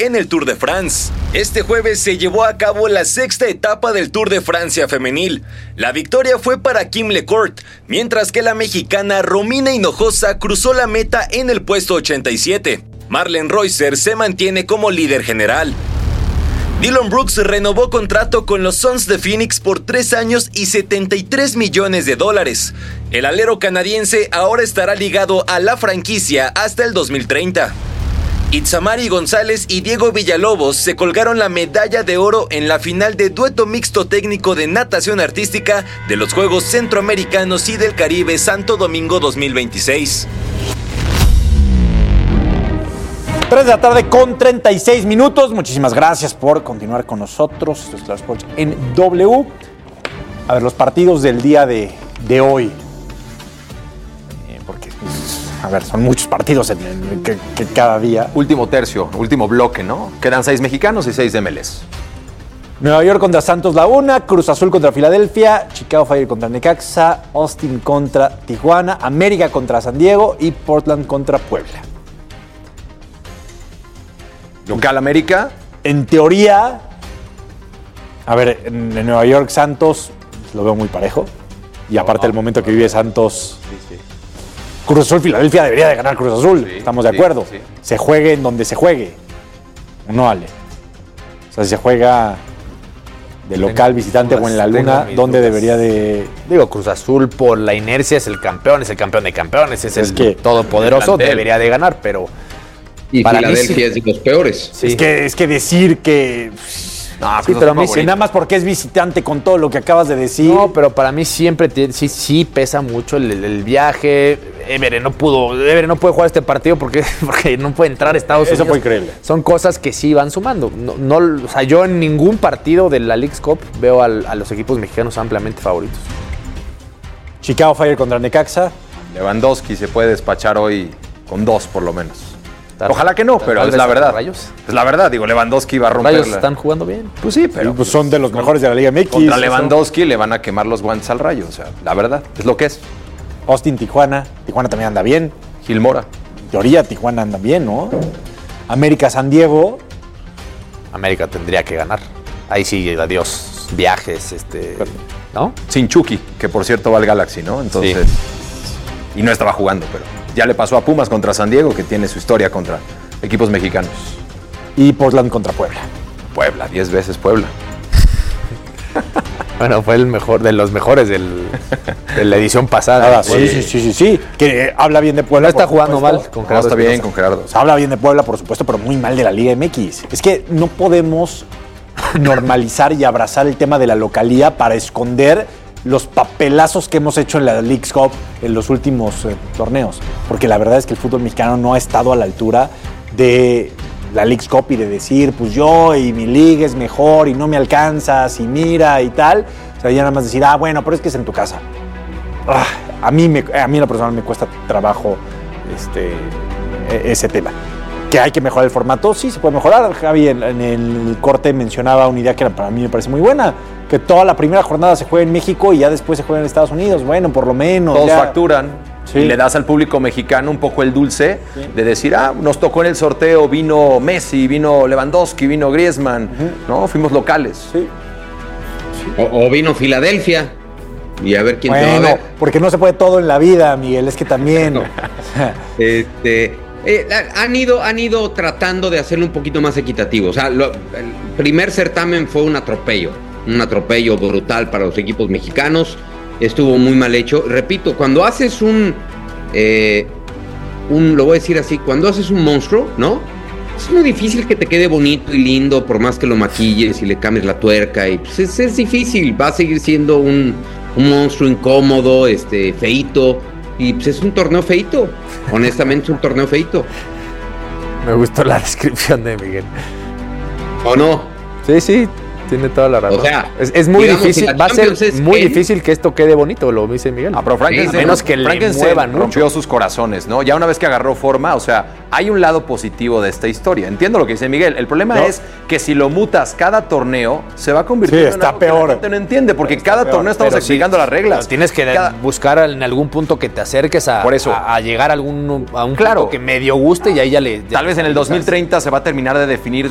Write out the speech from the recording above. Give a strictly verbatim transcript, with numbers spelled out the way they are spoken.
en el Tour de France. Este jueves se llevó a cabo la sexta etapa del Tour de Francia femenil. La victoria fue para Kim Lecourt, mientras que la mexicana Romina Hinojosa cruzó la meta en el puesto ochenta y siete. Marlen Reusser se mantiene como líder general. Dillon Brooks renovó contrato con los Suns de Phoenix por tres años y setenta y tres millones de dólares. El alero canadiense ahora estará ligado a la franquicia hasta el dos mil treinta. Itzamari González y Diego Villalobos se colgaron la medalla de oro en la final de dueto mixto técnico de natación artística de los Juegos Centroamericanos y del Caribe Santo Domingo dos mil veintiséis. tres de la tarde con treinta y seis minutos. Muchísimas gracias por continuar con nosotros. Esto es Claro Sports en W. A ver, los partidos del día de, de hoy. Eh, porque, a ver, son muchos partidos en, en, que, que cada día. Último tercio, último bloque, ¿no? Quedan seis mexicanos y seis de M L S. Nueva York contra Santos Laguna, Cruz Azul contra Filadelfia, Chicago Fire contra Necaxa, Austin contra Tijuana, América contra San Diego y Portland contra Puebla. Local América. En teoría, a ver, en, en Nueva York Santos lo veo muy parejo. Y aparte del momento que vive Santos, sí, sí. Cruz Azul Filadelfia debería de ganar Cruz Azul. Sí, estamos de sí, acuerdo. Sí. Se juegue en donde se juegue. No, Ale. O sea, si se juega de local, visitante o en la luna, ¿dónde dudas. Debería de...? Digo, Cruz Azul por la inercia es el campeón, es el campeón de campeones, es, es el que todopoderoso, debería de ganar, pero... Y para Filadelfia sí, es de los peores. Sí. Es, que, es que decir que... No, sí, pero a mí sí, nada más porque es visitante con todo lo que acabas de decir. No, pero para mí siempre tiene, sí, sí pesa mucho el, el viaje. Everett no pudo, Everett no puede jugar este partido porque, porque no puede entrar a Estados Eso Unidos. Eso fue increíble. Son cosas que sí van sumando. No, no, o sea, yo en ningún partido de la Leagues Cup veo al, a los equipos mexicanos ampliamente favoritos. Chicago Fire contra Necaxa. Lewandowski se puede despachar hoy con dos por lo menos. Ojalá que no, pero es la verdad. Rayos. Es la verdad, digo, Lewandowski va a romper. Rayos están jugando bien. Pues sí, pero sí, pues son de los mejores de la Liga M X. Contra Lewandowski le van a quemar los guantes al Rayo, o sea, la verdad, es lo que es. Austin, Tijuana. Tijuana también anda bien. Gil Mora. En teoría, Tijuana anda bien, ¿no? América, San Diego. América tendría que ganar. Ahí sí, adiós, viajes, este, ¿no? Sin Chucky, que por cierto va al Galaxy, ¿no? Entonces, sí. Y no estaba jugando, pero ya le pasó a Pumas contra San Diego, que tiene su historia contra equipos mexicanos. Y Portland contra Puebla. Puebla, diez veces Puebla. Bueno, fue el mejor de los mejores del, de la edición pasada. Ah, sí, sí, sí, sí, sí. Que habla bien de Puebla. No está jugando mal con Gerardo. No, está bien con Gerardo. O sea, habla bien de Puebla, por supuesto, pero muy mal de la Liga M X. Es que no podemos normalizar y abrazar el tema de la localía para esconder los papelazos que hemos hecho en la Leagues Cup en los últimos eh, torneos. Porque la verdad es que el fútbol mexicano no ha estado a la altura de la Leagues Cup y de decir, pues yo y mi liga es mejor y no me alcanzas y mira y tal. O sea, ya nada más decir, ah, bueno, pero es que es en tu casa. Ah, a mí, me, a mí en lo personal me cuesta trabajo este, ese tema. ¿Que hay que mejorar el formato? Sí, se puede mejorar. Javi en, en el corte mencionaba una idea que para mí me parece muy buena, que toda la primera jornada se juega en México y ya después se juega en Estados Unidos. Bueno, por lo menos. Todos ya facturan. Sí. Y le das al público mexicano un poco el dulce sí. de decir, ah, nos tocó en el sorteo, vino Messi, vino Lewandowski, vino Griezmann, uh-huh. ¿no? Fuimos locales. Sí. Sí. O, o vino Filadelfia. Y a ver quién bueno, te va a ver. Porque no se puede todo en la vida, Miguel, es que también. No. este... Eh, han, ido, han ido tratando de hacerlo un poquito más equitativo. O sea, lo, el primer certamen fue un atropello, un atropello brutal para los equipos mexicanos. Estuvo muy mal hecho. Repito, cuando haces un, eh, un, lo voy a decir así, cuando haces un monstruo, ¿no? Es muy difícil que te quede bonito y lindo por más que lo maquilles y le cambies la tuerca. Y pues es, es difícil, va a seguir siendo un, un monstruo incómodo, este, feíto. Y pues es un torneo feito, honestamente es un torneo feito. Me gustó la descripción de Miguel. ¿O no? Sí, sí, tiene toda la razón. O sea, es, es muy digamos, difícil, va a ser muy él. difícil que esto quede bonito, lo dice Miguel. Ah, pero Frankenstein, sí, menos que le muevan rompió mucho. sus corazones, ¿no? Ya una vez que agarró forma, o sea, hay un lado positivo de esta historia. Entiendo lo que dice Miguel. El problema ¿no? es que si lo mutas cada torneo, se va a convertir sí, en está algo peor. que la gente no entiende, porque está cada peor, torneo estamos explicando sí, las reglas. Tienes que cada... buscar en algún punto que te acerques a, Por eso. a, a llegar a, algún, a un claro. punto que medio guste y ahí ya le... Ya Tal vez en el dos mil treinta se va a terminar de definir